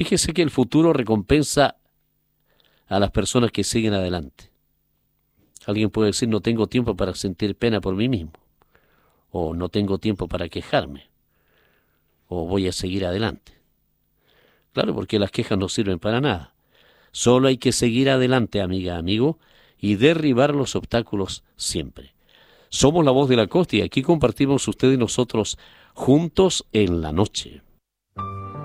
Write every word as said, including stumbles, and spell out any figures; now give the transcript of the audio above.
Fíjese que el futuro recompensa a las personas que siguen adelante. Alguien puede decir, no tengo tiempo para sentir pena por mí mismo, o no tengo tiempo para quejarme, o voy a seguir adelante. Claro, porque las quejas no sirven para nada. Solo hay que seguir adelante, amiga, amigo, y derribar los obstáculos siempre. Somos la voz de la costa y aquí compartimos usted y nosotros juntos en la noche.